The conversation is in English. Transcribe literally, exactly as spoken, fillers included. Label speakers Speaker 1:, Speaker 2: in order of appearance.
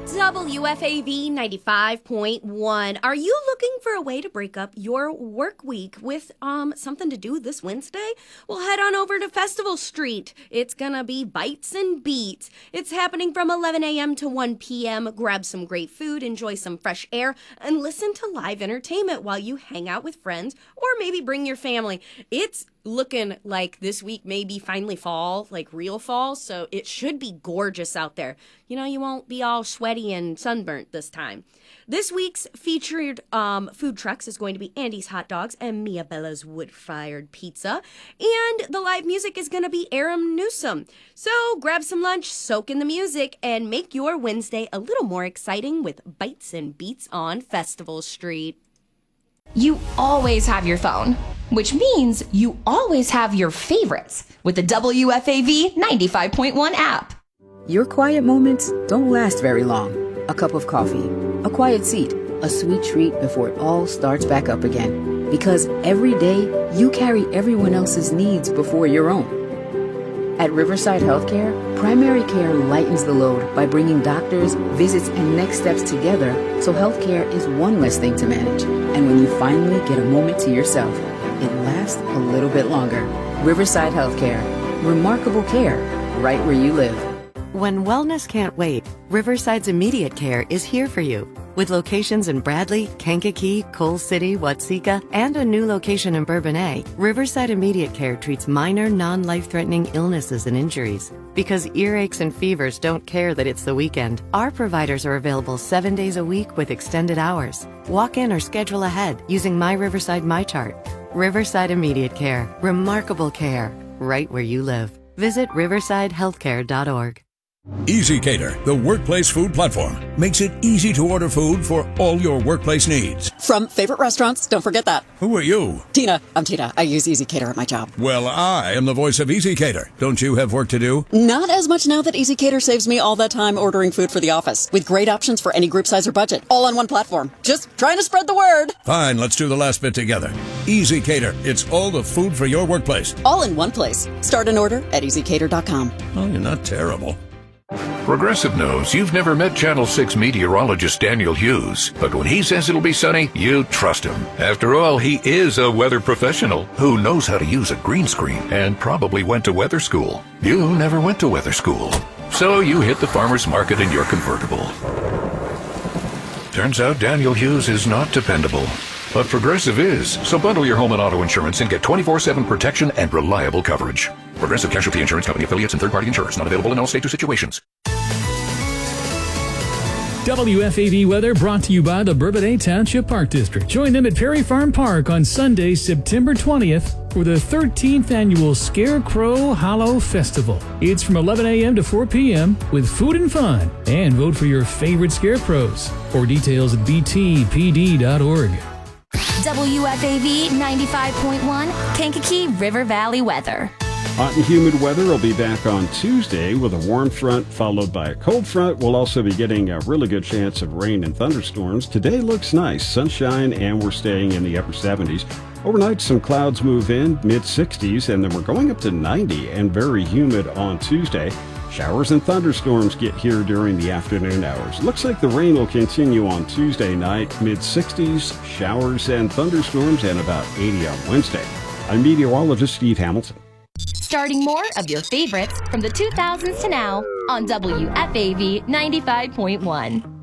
Speaker 1: W F A V ninety-five point one. Are you looking for a way to break up your work week with um something to do this Wednesday? Well, head on over to Festival Street. It's gonna be Bites and Beats. It's happening from eleven a.m. to one p.m. Grab some great food, enjoy some fresh air, and listen to live entertainment while you hang out with friends or maybe bring your family. It's looking like this week may be finally fall, like real fall, so it should be gorgeous out there. You know, you won't be all sweaty and sunburnt this time. This week's featured um, food trucks is going to be Andy's Hot Dogs and Mia Bella's Wood-Fired Pizza. And the live music is going to be Aram Newsom. So grab some lunch, soak in the music, and make your Wednesday a little more exciting with Bites and Beats on Festival Street.
Speaker 2: You always have your phone, which means you always have your favorites with the W F A V ninety-five point one app.
Speaker 3: Your quiet moments don't last very long. A cup of coffee, a quiet seat, a sweet treat before it all starts back up again. Because every day, you carry everyone else's needs before your own. At Riverside Healthcare, primary care lightens the load by bringing doctors, visits, and next steps together so healthcare is one less thing to manage. And when you finally get a moment to yourself, it lasts a little bit longer. Riverside Healthcare. Remarkable care right where you live.
Speaker 4: When wellness can't wait, Riverside's Immediate Care is here for you. With locations in Bradley, Kankakee, Coal City, Watseka, and a new location in Bourbonnais, Riverside Immediate Care treats minor, non-life-threatening illnesses and injuries. Because earaches and fevers don't care that it's the weekend, our providers are available seven days a week with extended hours. Walk in or schedule ahead using My Riverside MyChart. Riverside Immediate Care. Remarkable care right where you live. Visit riverside healthcare dot org.
Speaker 5: EasyCater, the workplace food platform, makes it easy to order food for all your workplace needs.
Speaker 6: From favorite restaurants, don't forget that.
Speaker 5: Who are you?
Speaker 6: Tina. I'm Tina. I use EasyCater at my job.
Speaker 5: Well, I am the voice of EasyCater. Don't you have work to do?
Speaker 6: Not as much now that EasyCater saves me all that time ordering food for the office. With great options for any group size or budget. All on one platform. Just trying to spread the word.
Speaker 5: Fine, let's do the last bit together. EasyCater. It's all the food for your workplace.
Speaker 6: All in one place. Start an order at easy cater dot com.
Speaker 5: Oh, you're not terrible.
Speaker 7: Progressive knows you've never met Channel six meteorologist Daniel Hughes, but when he says it'll be sunny, you trust him. After all, he is a weather professional who knows how to use a green screen and probably went to weather school. You never went to weather school, so you hit the farmer's market in your convertible. Turns out Daniel Hughes is not dependable, but Progressive is. So bundle your home and auto insurance and get twenty-four seven protection and reliable coverage. Progressive Casualty Insurance Company affiliates and third-party insurers. Not available in all states or situations.
Speaker 8: W F A V weather brought to you by the Bourbonnais Township Park District. Join them at Perry Farm Park on Sunday, September twentieth for the thirteenth annual Scarecrow Hollow Festival. It's from eleven a.m. to four p.m. with food and fun. And vote for your favorite scarecrows. For details at b t p d dot org.
Speaker 2: W F A V ninety-five point one, Kankakee River Valley weather.
Speaker 9: Hot and humid weather will be back on Tuesday with a warm front followed by a cold front. We'll also be getting a really good chance of rain and thunderstorms. Today looks nice, sunshine, and we're staying in the upper seventies. Overnight, some clouds move in, mid sixties, and then we're going up to ninety and very humid on Tuesday. Showers and thunderstorms get here during the afternoon hours. Looks like the rain will continue on Tuesday night, mid sixties, showers and thunderstorms, and about eighty on Wednesday. I'm meteorologist Steve Hamilton.
Speaker 2: Starting more of your favorites from the two thousands to now on W F A V ninety-five point one.